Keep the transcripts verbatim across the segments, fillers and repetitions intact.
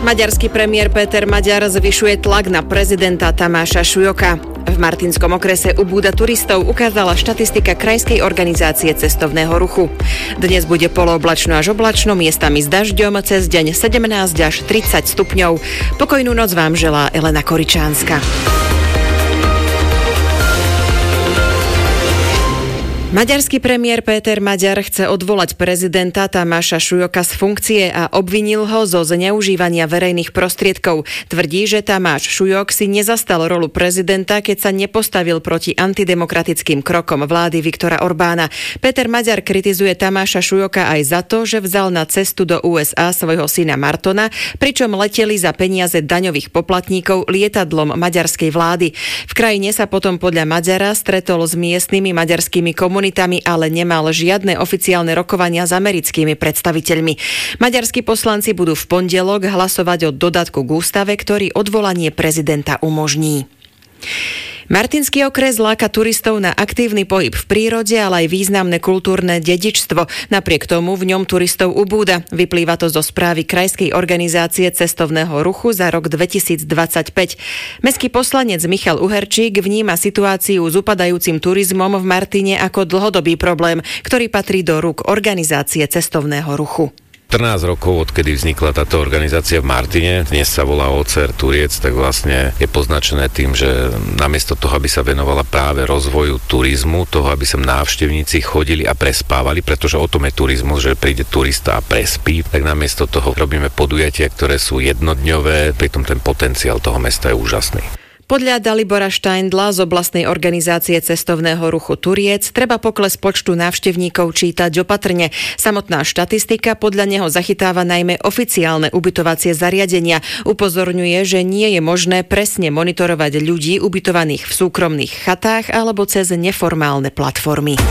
Maďarský premiér Péter Maďar zvyšuje tlak na prezidenta Tamáša Šujoka. V Martinskom okrese ubúda turistov, ukázala štatistika Krajskej organizácie cestovného ruchu. Dnes bude polooblačno až oblačno, miestami s dažďom, cez deň sedemnásť až tridsať stupňov. Pokojnú noc vám želá Elena Koričánska. Maďarský premiér Péter Maďar chce odvolať prezidenta Tamáša Šujoka z funkcie a obvinil ho zo zneužívania verejných prostriedkov. Tvrdí, že Tamáš Šujok si nezastal rolu prezidenta, keď sa nepostavil proti antidemokratickým krokom vlády Viktora Orbána. Péter Maďar kritizuje Tamáša Šujoka aj za to, že vzal na cestu do ú es á svojho syna Martona, pričom leteli za peniaze daňových poplatníkov lietadlom maďarskej vlády. V krajine sa potom podľa Maďara stretol s miestnymi maďarskými komunitami, ale nemal žiadne oficiálne rokovania s americkými predstaviteľmi. Maďarskí poslanci budú v pondelok hlasovať o dodatku k ústave, ktorý odvolanie prezidenta umožní. Martinský okres láka turistov na aktívny pohyb v prírode, ale aj významné kultúrne dedičstvo. Napriek tomu v ňom turistov ubúda. Vyplýva to zo správy Krajskej organizácie cestovného ruchu za rok dvetisícdvadsaťpäť. Mestský poslanec Michal Uherčík vníma situáciu s upadajúcim turizmom v Martine ako dlhodobý problém, ktorý patrí do rúk organizácie cestovného ruchu. štrnásť rokov, odkedy vznikla táto organizácia v Martine, dnes sa volá ó cé er Turiec, tak vlastne je poznačené tým, že namiesto toho, aby sa venovala práve rozvoju turizmu, toho, aby sem návštevníci chodili a prespávali, pretože o tom je turizmus, že príde turista a prespí, tak namiesto toho robíme podujatia, ktoré sú jednodňové, pritom ten potenciál toho mesta je úžasný. Podľa Dalibora Štajndla z oblastnej organizácie cestovného ruchu Turiec treba pokles počtu návštevníkov čítať opatrne. Samotná štatistika podľa neho zachytáva najmä oficiálne ubytovacie zariadenia. Upozorňuje, že nie je možné presne monitorovať ľudí ubytovaných v súkromných chatách alebo cez neformálne platformy.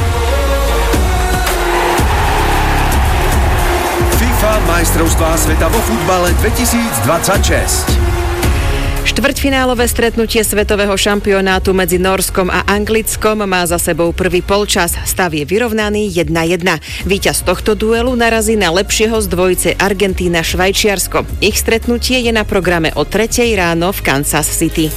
FIFA majstrovstvá sveta vo futbale dvetisícdvadsaťšesť. Štvrťfinálové stretnutie svetového šampionátu medzi Nórskom a Anglickom má za sebou prvý polčas. Stav je vyrovnaný jedna jedna. Víťaz tohto duelu narazí na lepšieho z dvojice Argentína-Švajčiarsko. Ich stretnutie je na programe o tretej ráno v Kansas City.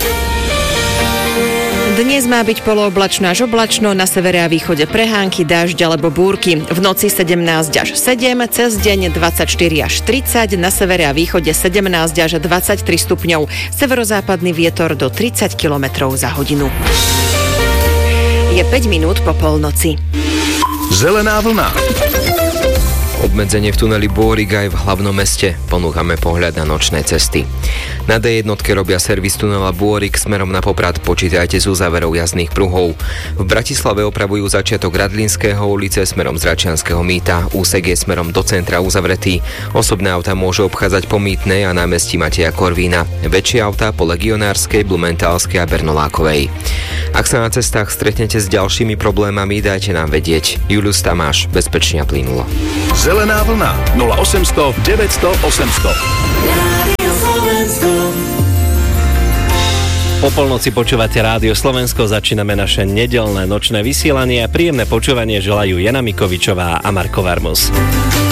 Dnes má byť polooblačno až oblačno, na severe a východe prehánky, dážď alebo búrky. V noci sedemnásť až sedem, cez deň dvadsaťštyri až tridsať, na severe a východe sedemnásť až dvadsaťtri stupňov. Severozápadný vietor do tridsať kilometrov za hodinu. Je päť minút po polnoci. Zelená vlna. Obmedzenie v tuneli Bôrik aj v hlavnom meste. Ponúkame pohľad na nočné cesty. Na dé jedna robia servis tunela Bôrik smerom na Poprad. Počítajte s uzáverou jazdných pruhov. V Bratislave opravujú začiatok Radlinského ulice smerom z Račianskeho mýta. Úsek je smerom do centra uzavretý. Osobné auta môžu obchádzať po Mýtnej a námestí Mateja Korvína. Väčšie autá po Legionárskej, Blumentálskej a Bernolákovej. Ak sa na cestách stretnete s ďalšími problémami, dajte nám vedieť. Julius Tamáš, bezpečne a plynulo. Zelená vlna nula osemsto deväťsto osemsto. Po polnoci počúvate Rádio Slovensko, začíname naše nedeľné nočné vysielanie a príjemné počúvanie želajú Jana Mikovičová a Marko Varmus.